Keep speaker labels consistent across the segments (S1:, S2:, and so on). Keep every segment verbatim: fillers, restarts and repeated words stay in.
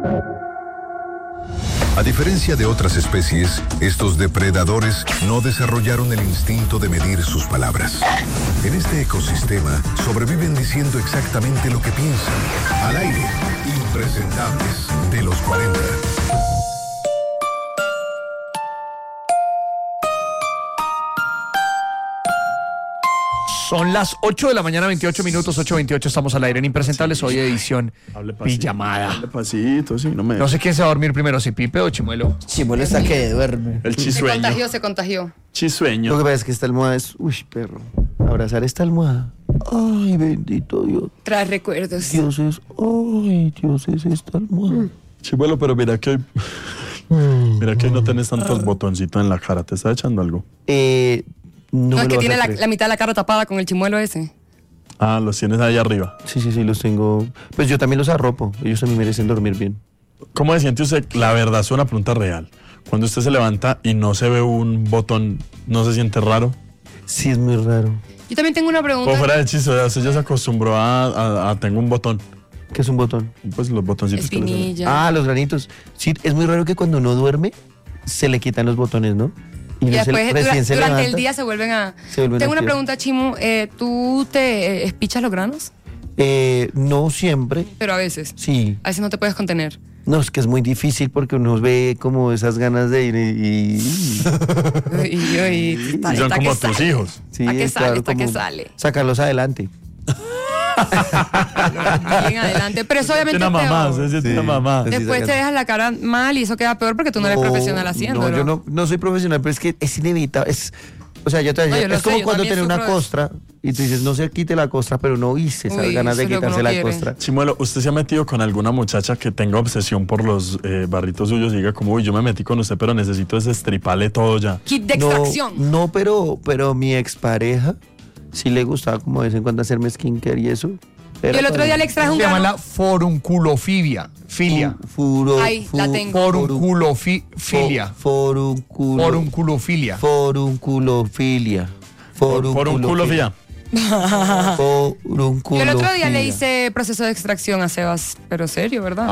S1: A diferencia de otras especies, estos depredadores no desarrollaron el instinto de medir sus palabras. En este ecosistema sobreviven diciendo exactamente lo que piensan. Al aire, impresentables de los cuarenta.
S2: Son las ocho de la mañana, veintiocho minutos, ocho veintiocho, estamos al aire en Impresentables, hoy edición pijamada.
S3: Hable pasito, sí, no me...
S2: No sé quién se va a dormir primero, si Pipe o Chimuelo.
S4: Chimuelo está que duerme.
S3: El
S5: Se
S3: chisueño.
S5: contagió, se contagió.
S3: Chisueño.
S4: Lo que pasa es que esta almohada es... Uy, perro. Abrazar esta almohada. Ay, bendito Dios.
S5: Trae recuerdos.
S4: Dios es... Ay, Dios es esta almohada.
S3: Chimuelo, pero mira que hoy... Mira que hoy no tenés tantos botoncitos en la cara. ¿Te está echando algo?
S4: Eh... No,
S5: No,
S4: me
S5: es
S4: lo
S5: que
S4: vas
S5: tiene
S4: a
S5: la,
S4: creer.
S5: la mitad de la cara tapada con el chimuelo ese.
S3: Ah, los tienes ahí arriba.
S4: Sí, sí, sí, los tengo... Pues yo también los arropo. Ellos también merecen dormir bien.
S3: ¿Cómo se siente usted? La verdad, es una pregunta real. Cuando usted se levanta y no se ve un botón, ¿no se siente raro?
S4: Sí, es muy raro.
S5: Yo también tengo una pregunta.
S3: O fuera de chiste, ya usted ya se acostumbró a, a, a tengo un botón.
S4: ¿Qué es un botón?
S3: Pues los botoncitos que le salen.
S5: Espinilla.
S4: Ah, los granitos. Sí, es muy raro que cuando uno duerme se le quitan los botones, ¿no?
S5: Y
S4: no se-
S5: después, dura-
S4: recién se
S5: durante el
S4: levanta.
S5: día se vuelven a...
S4: Se vuelven
S5: Tengo una
S4: activos.
S5: pregunta, Chimu. Eh, ¿Tú te eh, espichas los granos?
S4: Eh, no siempre.
S5: Pero a veces.
S4: Sí.
S5: A veces no te puedes contener.
S4: No, es que es muy difícil porque uno ve como esas ganas de ir y... y-
S5: Y yo, y...
S3: Y son como tus hijos.
S4: sí,
S5: ¿Está que
S4: es
S5: sale?
S4: claro,
S5: ¿Está que
S4: como
S5: sale?
S4: sacarlos adelante.
S5: Bien adelante. Pero eso obviamente
S3: Una
S5: es
S3: mamá,
S5: peor.
S3: es
S4: Sí.
S3: una mamá.
S4: Sí,
S5: Después te
S4: sacan-
S5: dejas la cara mal y eso queda peor porque tú no eres
S4: No,
S5: profesional haciéndolo.
S4: No, yo no, no soy profesional, pero es que es inevitable. Es, o sea, yo te
S5: No, yo lo
S4: es
S5: sé,
S4: como
S5: yo
S4: cuando
S5: también
S4: tienes una
S5: sufro de eso.
S4: costra y tú dices, no se quite la costra, pero no hice esas
S5: Uy,
S4: ganas de
S5: eso es lo que
S4: quitarse
S5: uno
S4: la
S5: quiere.
S4: costra.
S3: Chimuelo, ¿usted se ha metido con alguna muchacha que tenga obsesión por los eh, barritos suyos y diga como, uy, yo me metí con usted, pero necesito destriparle todo ya?
S5: Kit de
S4: No,
S5: extracción.
S4: no, pero, pero mi expareja sí le gustaba como de vez en cuando hacerme skincare y eso.
S5: Yo el otro día le extraje un
S2: Se llama
S5: grano.
S2: la forunculofibia. Filia.
S4: Furo,
S5: Ay, la tengo.
S2: Forunculofilia.
S4: Forunculo,
S2: Forunculofilia.
S4: Forunculofilia.
S3: Por un culo, fía.
S4: Forunculofilia.
S5: Yo el otro día le hice proceso de extracción a Sebas, pero serio, ¿verdad?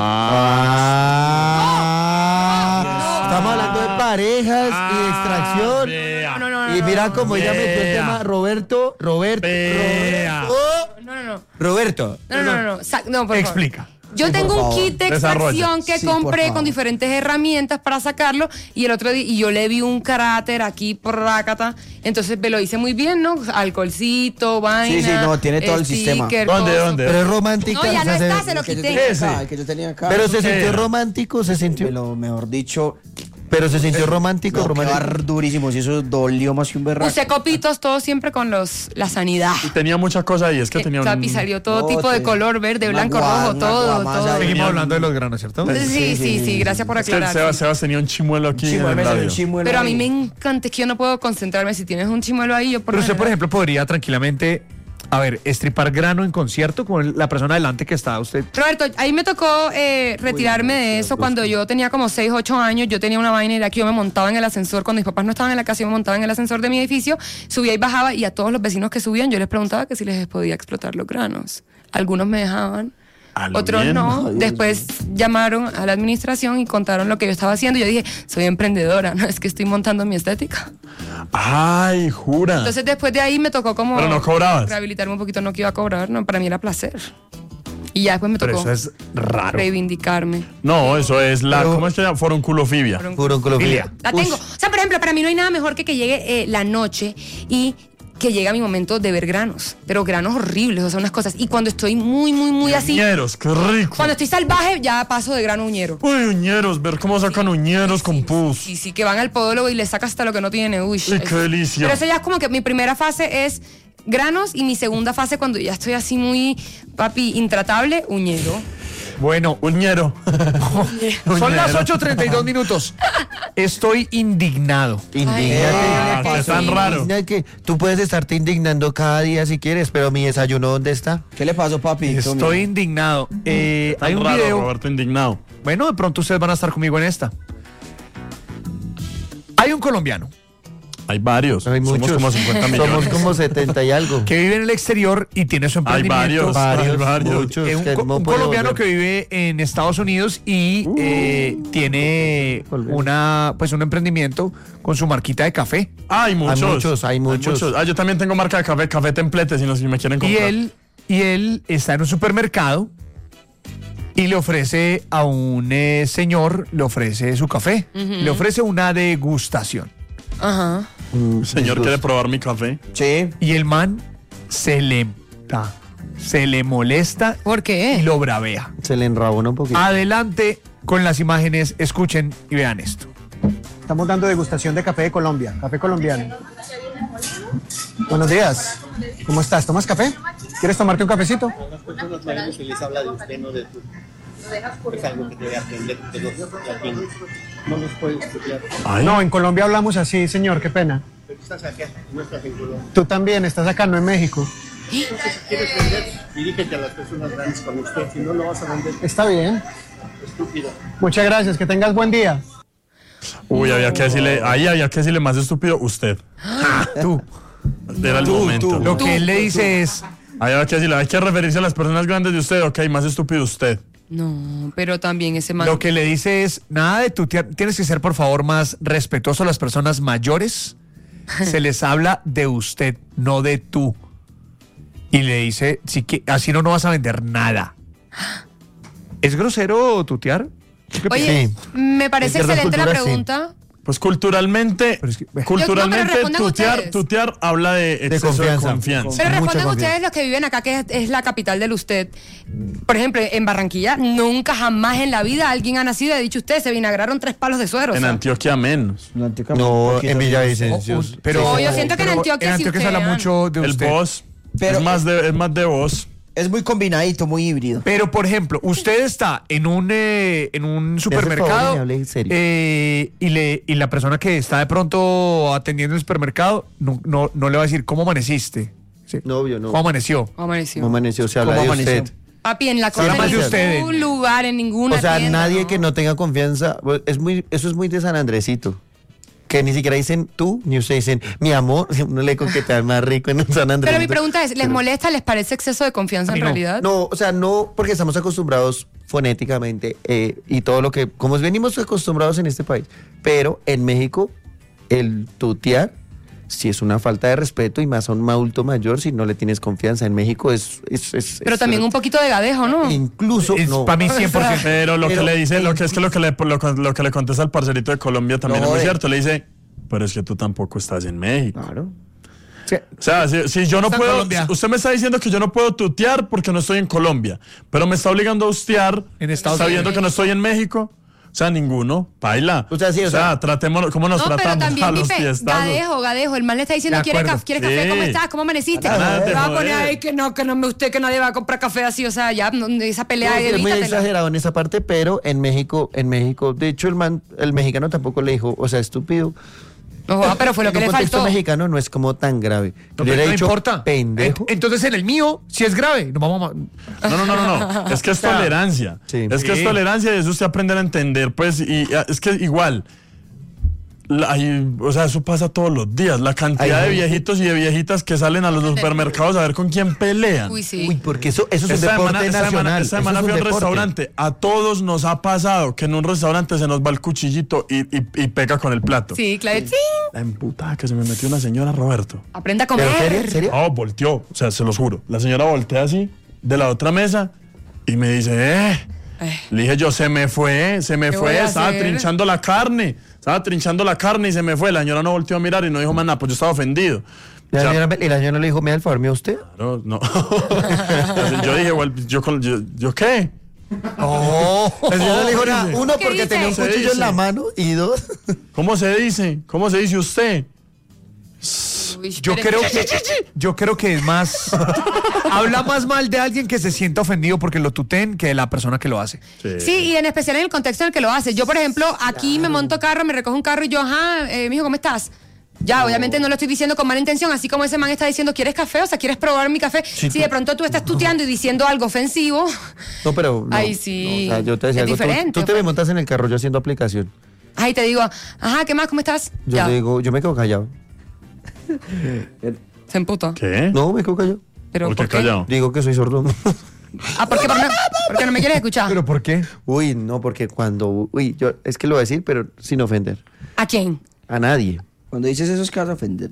S4: Ah, estamos hablando de parejas y de extracción.
S5: No, no, no,
S4: Y
S5: no,
S4: mira cómo ella metió el
S3: Vea.
S4: tema. Roberto, Roberto.
S3: Vea.
S4: Roberto.
S5: no, no, no.
S4: Roberto.
S5: No, no, no, no. Sa- no, por favor.
S2: Explica.
S5: Yo
S4: Sí,
S5: tengo
S4: por
S5: un
S4: favor.
S5: kit de
S3: Desarrolla.
S5: extracción que
S4: Sí, por
S5: compré
S4: favor.
S5: con diferentes herramientas para sacarlo y el otro día y yo le vi un cráter aquí por Rácata, entonces me lo hice muy bien, ¿no? Alcoholcito, vaina.
S6: sí, no, tiene todo el sistema.
S5: sticker,
S3: ¿Dónde,
S5: coso.
S3: dónde?
S4: Pero es romántica.
S5: No, ya
S4: o sea,
S5: no
S4: se-
S5: está, se lo
S6: El que yo
S5: quité.
S6: tenía
S3: Ese.
S6: acá, el que yo tenía acá.
S4: Pero se
S3: ¿Qué
S4: sintió
S3: era?
S4: romántico, se sintió.
S6: Pero mejor dicho,
S4: Pero se sintió romántico,
S6: no,
S4: romántico.
S6: quedar durísimo. Si eso dolió más que un berraco.
S5: Usé copitos, todo siempre con los la sanidad.
S3: Tenía mucha cosa y es que tenía un...
S5: Papi, salió todo
S6: No,
S5: tipo de
S6: te-
S5: color, verde,
S6: una
S5: blanco,
S6: gua-
S5: rojo,
S6: una
S5: todo,
S6: guamasa
S5: todo.
S6: ahí.
S2: Seguimos hablando de los granos, ¿cierto?
S5: Sí, sí, sí, gracias por
S3: Es que
S5: aclarar.
S3: Sebas, Sebas tenía un chimuelo aquí
S6: Chimuelo,
S3: en
S6: me
S3: el
S6: salió
S3: radio.
S6: un chimuelo
S5: Pero a mí
S6: ahí.
S5: me encanta, es que yo no puedo concentrarme. Si tienes un chimuelo ahí, yo por
S2: Pero
S5: lo
S2: usted, por
S5: general-
S2: ejemplo, podría tranquilamente, a ver, estripar grano en concierto con la persona delante que está usted.
S5: Roberto, ahí me tocó eh, retirarme de eso cuando yo tenía como seis, ocho años. Yo tenía una vaina y era que yo me montaba en el ascensor. Cuando mis papás no estaban en la casa, yo me montaba en el ascensor de mi edificio, subía y bajaba y a todos los vecinos que subían yo les preguntaba que si les podía explotar los granos. Algunos me dejaban,
S3: A lo
S5: otros
S3: bien.
S5: no. Después llamaron a la administración y contaron lo que yo estaba haciendo. Yo dije, soy emprendedora, no es que estoy montando mi estética.
S3: Ay, jura.
S5: Entonces después de ahí me tocó como
S3: Pero no cobrabas.
S5: rehabilitarme un poquito, no que iba a cobrar, no, para mí era placer. Y ya después me
S2: Pero
S5: tocó
S2: eso es raro.
S5: reivindicarme.
S3: No, eso es la...
S4: Pero-
S3: ¿Cómo es que se llama? Forunculofibia.
S4: Furunculofilia.
S5: La tengo. O sea, por ejemplo, para mí no hay nada mejor que que llegue eh, la noche y que llegue a mi momento de ver granos. Pero granos horribles, o sea, unas cosas. Y cuando estoy muy, muy, muy así,
S3: Uñeros, qué rico.
S5: cuando estoy salvaje, ya paso de grano uñero.
S3: Uy, uñeros, ver cómo sacan uñeros con pus.
S5: Y sí, que van al podólogo y le saca hasta lo que no tiene. Uy,
S3: Uy,
S5: es-
S3: qué delicia.
S5: Pero eso ya es como que mi primera fase es granos y mi segunda fase cuando ya estoy así muy, papi, intratable, uñero.
S2: Bueno,
S3: Uñero.
S2: son las ocho treinta y dos minutos. Estoy indignado.
S4: Indígnate.
S3: Ah,
S5: Ay,
S3: qué tan
S5: sí.
S3: raro.
S4: Indigna que tú puedes estarte indignando cada día si quieres, pero mi desayuno, ¿dónde está?
S6: ¿Qué le pasó, papi?
S2: Estoy indignado. Eh, hay
S3: Tan
S2: un
S3: raro,
S2: video.
S3: Roberto indignado.
S2: Bueno, de pronto ustedes van a estar conmigo en esta. Hay un colombiano
S3: Hay varios.
S4: Hay
S3: Somos
S4: muchos.
S3: como cincuenta millones.
S4: Somos como setenta y algo.
S2: Que vive en el exterior y tiene su
S3: Hay
S2: emprendimiento.
S3: varios,
S4: Varios,
S3: hay varios.
S4: muchos.
S2: Eh, un,
S4: que
S2: co-
S4: no
S2: un
S4: puedo
S2: colombiano
S4: volver.
S2: que vive en Estados Unidos y eh, tiene
S4: Volver.
S2: una pues un emprendimiento con su marquita de café.
S3: Ah, hay muchos.
S4: muchos, hay muchos.
S3: Ah, yo también tengo marca de café, Café Templete, si, no, si me quieren
S2: Y
S3: comprar.
S2: él, y él está en un supermercado y le ofrece a un eh, señor, le ofrece su café, le ofrece una degustación.
S5: Ajá.
S4: Mm,
S3: Señor,
S4: disgusto.
S3: ¿quiere probar mi café?
S6: Sí.
S2: Y el man se le, ah, se le molesta
S5: ¿Por
S2: y
S5: qué?
S2: lo bravea.
S4: Se le enrabona un poquito.
S2: Adelante con las imágenes, escuchen y vean esto.
S7: Estamos dando degustación de café de Colombia, café colombiano. Buenos días. ¿Cómo estás? ¿Tomas café? ¿Quieres tomarte un cafecito?
S8: Se les habla de usted, no de tú. Es algo que debe aprender de los latinos. No nos puedes copiar.
S3: Ay,
S7: No, en Colombia hablamos así, señor, qué pena.
S8: Pero estás acá, no estás en Colombia.
S7: Tú también, estás acá, no en México.
S8: Entonces, si quieres vender, dirígete a las personas grandes con usted. Si no, lo vas a vender
S7: Está bien.
S8: estúpido.
S7: Muchas gracias, que tengas buen día.
S3: Uy, había que decirle, ahí había que decirle más estúpido, usted.
S2: Tú.
S3: Era el momento.
S2: Lo que él le dice es,
S3: Ahí había que decirle, hay que referirse a las personas grandes de usted, ok, más estúpido usted.
S5: No, pero también ese man.
S2: lo que le dice es, nada de tu tía, tienes que ser por favor más respetuoso a las personas mayores. Se les habla de usted, no de tú. Y le dice, si que, así no, no vas a vender nada. ¿Es grosero tutear? ¿Qué
S5: Oye,
S4: Sí.
S5: me parece
S4: En cierta
S5: excelente la
S4: cultura, sí.
S5: pregunta.
S3: Pues culturalmente,
S2: Pero es que-
S3: culturalmente
S5: Yo- no, pero respondan
S3: tutear,
S5: ustedes.
S3: tutear habla de exceso de
S4: confianza.
S3: confianza.
S5: Pero
S4: Mucha
S5: respondan
S4: confianza.
S5: ustedes los que viven acá, que es, es la capital del usted. Por ejemplo, en Barranquilla, nunca jamás en la vida alguien ha nacido y ha dicho usted, se vinagraron tres palos de suero. o
S3: En
S5: sea.
S3: Antioquia menos.
S6: En Antioquia,
S4: No,
S6: un poquito
S4: en
S6: de-
S4: Villavicencio.
S2: un- pero,
S5: No, yo siento que en
S2: pero
S5: Antioquia
S2: en
S5: sí
S2: Antioquia se habla
S5: ustean.
S2: mucho de
S3: El
S2: usted.
S3: voz
S6: Pero-
S3: es, más de, es más de voz.
S6: Es muy combinadito, muy híbrido.
S2: Pero, por ejemplo, usted está en un, eh, en un
S4: hace favor y
S2: supermercado
S4: me hable en serio.
S2: eh, y, le, y la persona que está de pronto atendiendo el supermercado no, no, no le va a decir, ¿cómo amaneciste? Sí.
S4: No, obvio, no.
S2: ¿Cómo amaneció?
S5: Amaneció.
S4: No amaneció, se habla
S6: ¿Cómo
S4: de
S6: amaneció?
S4: usted.
S5: Papi, en la
S2: habla
S5: cosa
S2: más de
S5: en
S2: ustedes.
S5: ningún lugar, en ninguna
S4: O sea,
S5: tienda,
S4: nadie
S5: ¿no?
S4: que no tenga confianza, pues, es muy, eso es muy de San Andresito. Que ni siquiera dicen tú, ni ustedes dicen mi amor, uno le coquetea más rico en un San Andresito.
S5: Pero mi pregunta es, ¿les molesta, les parece exceso de confianza
S2: A mí
S5: en
S2: no.
S5: realidad?
S4: No, o sea, no, porque estamos acostumbrados fonéticamente eh, y todo lo que, como venimos acostumbrados en este país. Pero en México, el tutear sí es una falta de respeto y más a un adulto mayor si no le tienes confianza. En México es... es, es-
S5: Pero
S4: es-
S5: también un poquito de gadejo, ¿no?
S4: Incluso...
S2: Es
S4: no.
S2: para mí cien por ciento.
S3: Pero lo
S4: Pero-
S3: que le dice, lo que es que lo que le, lo, lo que le contesta al parcerito de Colombia también
S6: No,
S3: es muy
S6: de-
S3: cierto. Le dice, pero es que tú tampoco estás en México.
S6: Claro.
S2: Sí.
S3: O sea, si, si yo no
S2: Está en
S3: puedo,
S2: Colombia.
S3: usted me está diciendo que yo no puedo tutear porque no estoy en Colombia, pero me está obligando a ustear
S2: En Estados
S3: sabiendo
S2: Unidos.
S3: que no estoy en México. O sea, ninguno, baila.
S4: O sea, sí, o sea-
S3: tratémonos, ¿cómo nos
S5: No, pero
S3: tratamos a
S5: también,
S3: los
S5: Pipe,
S3: fiestazos?
S5: gadejo, gadejo. El man le está diciendo,
S2: De
S5: ¿quiere,
S2: acuerdo.
S5: caf- ¿quiere café?
S3: Sí.
S5: ¿Cómo estás? ¿Cómo amaneciste?
S3: Nada de
S5: Va a poner
S3: joder.
S5: ahí que no, que no me usted, que nadie va a comprar café así. O sea, ya, no, esa pelea
S4: No, sí, es muy
S5: evítatela.
S4: exagerado en esa parte, pero en México, en México, de hecho el man, el mexicano tampoco le dijo, o sea, estúpido.
S5: No, ah, pero fue lo
S4: En
S5: que
S4: un
S5: le
S4: contexto
S5: faltó.
S4: mexicano no es como tan grave.
S2: No,
S4: Le
S2: pero
S4: hubiera
S2: no
S4: dicho,
S2: importa.
S4: pendejo.
S2: En- Entonces en el mío, si es grave, nos vamos a...
S3: No, no, no, no, no. Es que es
S2: O sea,
S3: tolerancia.
S4: sí.
S3: Es que
S2: Sí.
S3: es tolerancia y eso usted aprender a entender, pues, y y, es que igual. la- hay- o sea, eso pasa todos los días. La cantidad
S4: Ay,
S3: de
S4: no.
S3: viejitos y de viejitas que salen a los supermercados a ver con quién pelean.
S5: Uy, sí.
S4: Uy, porque eso, eso es un
S3: Esta
S4: deporte
S3: semana, esta
S4: nacional.
S3: semana, esta
S4: eso
S3: semana
S4: es
S3: fui
S4: un
S3: a un
S4: deporte.
S3: restaurante. A todos nos ha pasado que en un restaurante se nos va el cuchillito y, y- y pega con el plato.
S5: Sí, claro. Sí.
S3: La emputada que se me metió una señora, Roberto.
S5: Aprenda a
S4: ¿Pero
S5: comer.
S4: serio? ¿En serio?
S3: Oh, volteó. O sea, se los juro. La señora voltea así de la otra mesa y me dice, eh.
S5: Eh.
S3: Le dije yo, se me fue, se me
S5: ¿Qué
S3: fue.
S5: voy a
S3: Estaba
S5: hacer?
S3: trinchando la carne. Estaba trinchando la carne y se me fue. La señora no volteó a mirar y no dijo más nada. Pues yo estaba ofendido.
S4: Y la
S3: O sea,
S4: señora, y la señora le dijo, ¿me da el favor mío usted?
S3: no, no. Yo dije, well, yo, con- yo, ¿yo qué?
S4: Oh, la señora le dijo, nada, uno,
S5: ¿Qué
S4: porque
S5: dice?
S4: tenía un
S3: Se
S4: cuchillo en
S3: dice.
S4: la mano, y dos,
S3: ¿Cómo se dice? ¿Cómo se dice usted?
S5: Uy,
S2: Yo
S5: espere.
S2: creo que, yo creo que es más... habla más mal de alguien que se sienta ofendido porque lo tuten que de la persona que lo hace.
S5: Sí, y en especial en el contexto en el que lo hace. Yo, por ejemplo, aquí me monto carro, me recojo un carro y yo, ajá, eh, mijo, ¿cómo estás? Ya, obviamente no lo estoy diciendo con mala intención, así como ese man está diciendo, ¿quieres café? O sea, ¿quieres probar mi café? si de pronto tú estás tuteando y diciendo algo ofensivo,
S4: no, pero no,
S5: Ay, sí.
S4: no, o sea, yo te decía
S5: Es
S4: algo, tú-
S5: diferente,
S4: tú, te me
S5: ofe-
S4: montas en el carro yo haciendo aplicación,
S5: ahí te digo, ajá, ¿qué más? ¿Cómo estás?
S4: yo
S5: Ya.
S4: te digo, yo me quedo callado,
S5: Se emputó.
S3: ¿Qué?
S4: No, me quedo callado.
S5: ¿Pero
S3: ¿Por qué
S5: por qué?
S3: callado?
S4: Digo que soy sordo.
S5: Ah, ¿por qué? ¿Por, no, porque no me quieres escuchar?
S2: ¿Pero por qué?
S4: Uy, no, porque cuando... Uy, yo es que lo voy a decir, pero sin ofender.
S5: ¿A quién?
S4: A nadie.
S6: Cuando dices eso es que vas a ofender.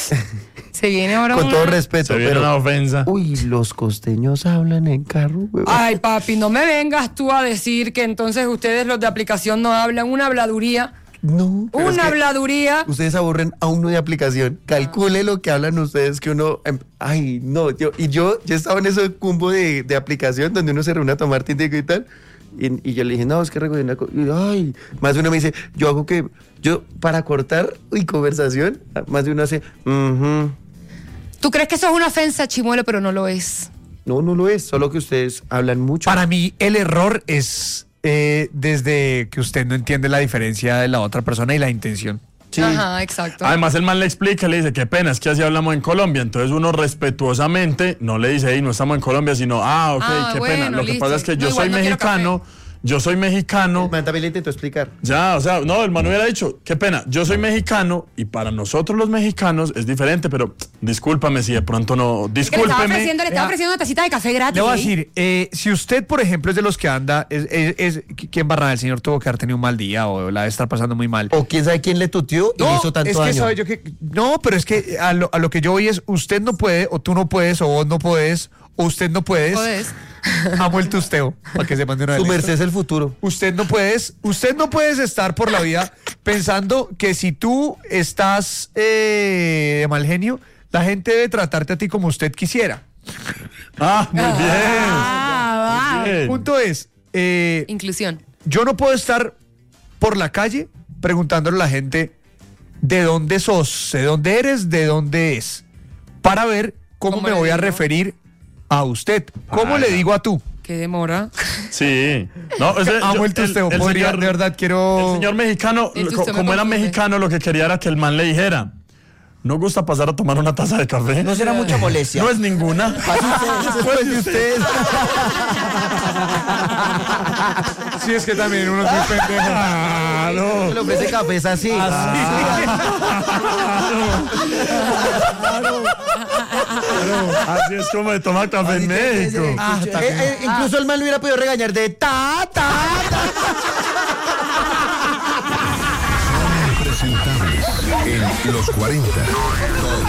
S5: Se viene ahora
S4: Con
S5: una-
S4: todo respeto,
S3: Se viene
S4: pero...
S3: una ofensa.
S4: Uy, los costeños hablan en carro, huevón.
S5: Ay, papi, no me vengas tú a decir que entonces ustedes los de aplicación no hablan. Una habladuría.
S4: No. pero es
S5: Una
S4: que
S5: habladuría.
S4: Ustedes aburren a uno de aplicación. Calcule lo que hablan ustedes que uno... em, Ay, no. Yo, y yo, yo estaba en ese cumbo de, de aplicación donde uno se reúne a tomar tintico y tal. Y, y yo le dije, no, es que recogí una co-". Y, ay, más de uno me dice, yo hago que... Yo, para cortar y conversación, más de uno hace... "Ujú".
S5: ¿Tú crees que eso es una ofensa, Chimuelo, pero no lo es?
S4: No, no lo es. Solo que ustedes hablan mucho.
S2: Para mí, el error es eh, desde que usted no entiende la diferencia de la otra persona y la intención.
S4: Sí.
S5: Ajá, exacto.
S3: Además, el man le explica, le dice, qué pena, es que así hablamos en Colombia. Entonces uno respetuosamente no le dice, hey, no estamos en Colombia, sino, ah, ok,
S5: Ah,
S3: qué
S5: bueno,
S3: pena. Lo que
S5: listo.
S3: pasa es que
S5: No,
S3: yo
S5: igual
S3: soy
S5: no quiero
S3: mexicano, yo soy mexicano.
S4: El man también le intentó explicar.
S3: Ya, o sea, no, el man hubiera dicho, qué pena, yo soy mexicano y para nosotros los mexicanos es diferente, pero discúlpame si de pronto no,
S5: Es que le estaba
S3: discúlpeme.
S5: ofreciendo, le estaba
S2: Vea.
S5: ofreciendo una tacita de café gratis.
S2: Le voy a
S5: ¿eh?
S2: decir, eh, si usted, por ejemplo, es de los que anda, es, es, es- ¿quién barra? El señor tuvo que haber tenido un mal día o la de estar pasando muy mal.
S4: O quién sabe quién le tuteó y le hizo tanto
S2: es que
S4: daño.
S2: sabe yo que no, pero es que a lo, a lo que yo voy es usted no puede o tú no puedes o vos no puedes o usted no puedes.
S5: Jodes.
S2: Amo el tusteo para que se mande una
S4: Su
S2: vez.
S4: merced es el futuro.
S2: Usted no puedes, usted no puedes estar por la vida pensando que si tú estás eh, de mal genio, la gente debe tratarte a ti como usted quisiera.
S3: Ah, muy bien.
S5: Ah, va.
S3: Muy bien.
S2: El punto es, eh,
S5: Inclusión.
S2: yo no puedo estar por la calle preguntándole a la gente de dónde sos, de dónde eres, de dónde es, para ver cómo,
S5: ¿Cómo
S2: me
S5: le
S2: voy a
S5: digo?
S2: referir a usted. ¿Cómo
S3: Ah,
S2: le
S3: ya.
S2: digo a tú?
S5: Qué demora.
S3: Sí. No, ese-
S2: Amo
S3: yo-
S2: el tusteo. Podría-
S3: señor-
S2: de verdad quiero...
S3: El señor mexicano,
S5: El
S3: co-
S5: tusteo me
S3: como era
S5: confunde.
S3: mexicano, lo que quería era que el man le dijera, ¿no gusta pasar a tomar una taza de café?
S6: No será mucha molestia.
S3: No es ninguna.
S4: Después de ustedes.
S2: Sí, es que también uno es muy pendejo.
S4: Se le ofrece café es así.
S3: Así es como se toma café en México.
S4: Eh, eh, incluso el mal lo hubiera podido regañar de ta, ta, ta.
S1: Impresentables en los cuarenta.